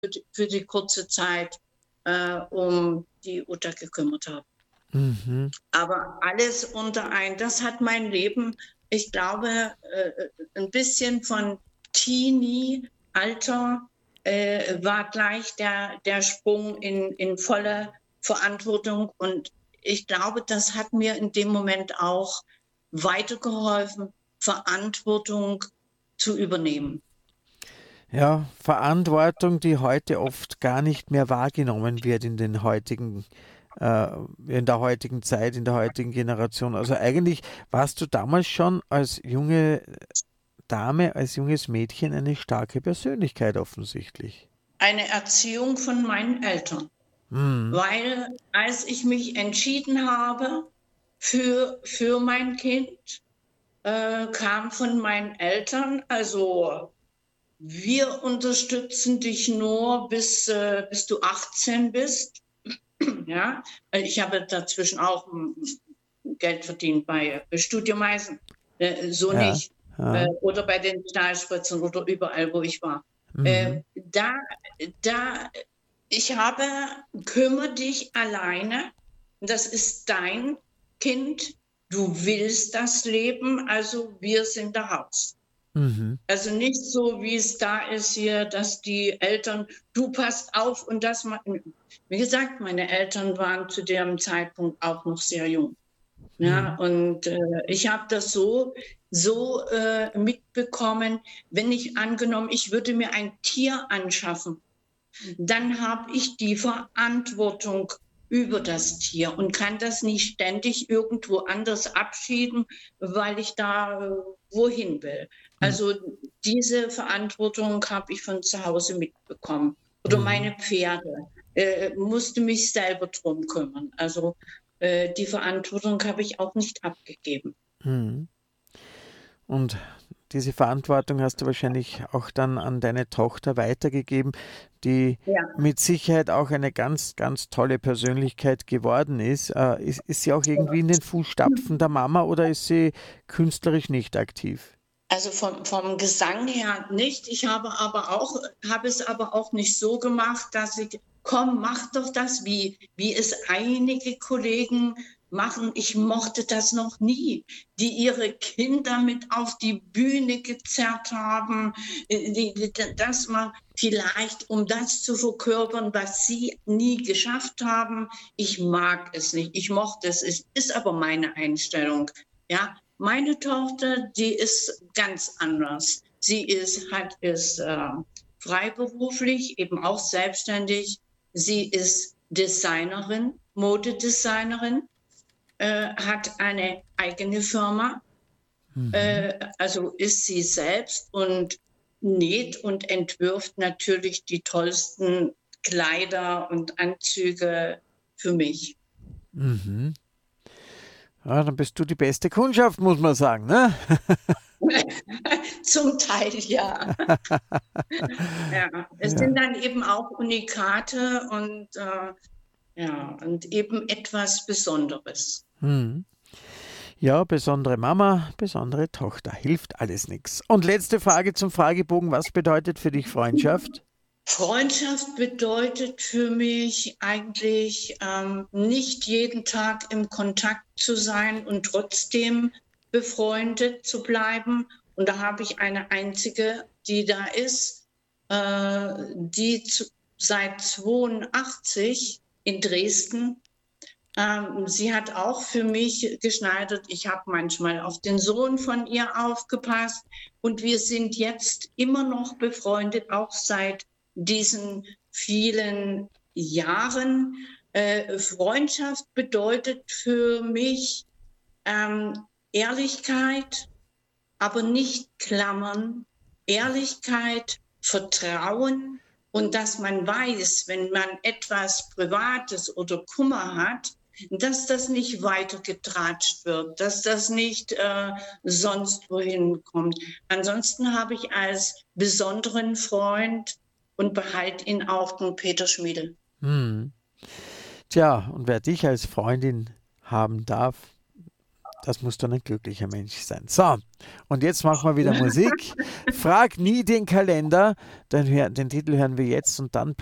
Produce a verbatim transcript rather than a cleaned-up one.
die, für die kurze Zeit äh, um die Uta gekümmert habe. Mhm. Aber alles unter ein, das hat mein Leben, ich glaube, äh, ein bisschen von Teenie-Alter äh, war gleich der, der Sprung in, in volle Verantwortung. Und ich glaube, das hat mir in dem Moment auch weitergeholfen, Verantwortung zu übernehmen. Ja, Verantwortung, die heute oft gar nicht mehr wahrgenommen wird in den heutigen, äh, in der heutigen Zeit, in der heutigen Generation. Also eigentlich warst du damals schon als junge Dame, als junges Mädchen eine starke Persönlichkeit offensichtlich. Eine Erziehung von meinen Eltern. Mhm. Weil als ich mich entschieden habe für, für mein Kind, äh, kam von meinen Eltern, also wir unterstützen dich nur, bis, äh, bis du achtzehn bist. Ja, ich habe dazwischen auch mm, Geld verdient bei Studiomeisen, äh, so Ja. nicht. Äh, Ja. oder bei den Stahlspritzern oder überall, wo ich war. Äh, Mhm. da, da, ich habe, kümmere dich alleine. Das ist dein Kind. Du willst das Leben, also wir sind da raus. Mhm. Also nicht so, wie es da ist hier, dass die Eltern, du passt auf und das mal. Wie gesagt, meine Eltern waren zu dem Zeitpunkt auch noch sehr jung. Ja, Mhm. und äh, ich habe das so, so äh, mitbekommen, wenn ich angenommen, ich würde mir ein Tier anschaffen, dann habe ich die Verantwortung über das Tier und kann das nicht ständig irgendwo anders abschieben, weil ich da äh, wohin will. Also diese Verantwortung habe ich von zu Hause mitbekommen. Oder Mhm. meine Pferde, äh, musste mich selber drum kümmern. Also äh, die Verantwortung habe ich auch nicht abgegeben. Mhm. Und diese Verantwortung hast du wahrscheinlich auch dann an deine Tochter weitergegeben, die Ja. mit Sicherheit auch eine ganz, ganz tolle Persönlichkeit geworden ist. Äh, ist, ist sie auch irgendwie in den Fußstapfen der Mama oder ist sie künstlerisch nicht aktiv? Also vom, vom Gesang her nicht. Ich habe aber auch, habe es aber auch nicht so gemacht, dass ich, komm, mach doch das, wie, wie es einige Kollegen machen. Ich mochte das noch nie, die ihre Kinder mit auf die Bühne gezerrt haben, äh, die, die, das mal vielleicht, um das zu verkörpern, was sie nie geschafft haben. Ich mag es nicht. Ich mochte es. Es ist aber meine Einstellung. Ja, meine Tochter, die ist ganz anders. Sie ist, hat, ist äh, freiberuflich, eben auch selbstständig. Sie ist Designerin, Modedesignerin, äh, hat eine eigene Firma, Mhm. äh, also ist sie selbst und näht und entwirft natürlich die tollsten Kleider und Anzüge für mich. Mhm. Ja, dann bist du die beste Kundschaft, muss man sagen, ne? Zum Teil ja. Ja, es sind Ja. dann eben auch Unikate und äh, ja, und eben etwas Besonderes. Mhm. Ja, besondere Mama, besondere Tochter. Hilft alles nichts. Und letzte Frage zum Fragebogen. Was bedeutet für dich Freundschaft? Freundschaft bedeutet für mich eigentlich ähm, nicht jeden Tag im Kontakt zu sein und trotzdem befreundet zu bleiben. Und da habe ich eine einzige, die da ist, äh, die zu, seit zweiundachtzig in Dresden. Ähm, sie hat auch für mich geschneidert. Ich habe manchmal auf den Sohn von ihr aufgepasst. Und wir sind jetzt immer noch befreundet, auch seit diesen vielen Jahren. Äh, Freundschaft bedeutet für mich ähm, Ehrlichkeit, aber nicht klammern. Ehrlichkeit, Vertrauen und dass man weiß, wenn man etwas Privates oder Kummer hat, dass das nicht weitergetratscht wird, dass das nicht äh, sonst wohin kommt. Ansonsten habe ich als besonderen Freund und behalte ihn auch den Peter Schmiedel. Hm. Tja, und wer dich als Freundin haben darf, Das muss dann ein glücklicher Mensch sein. So, und jetzt machen wir wieder Musik. Frag nie den Kalender, den, den Titel hören wir jetzt und dann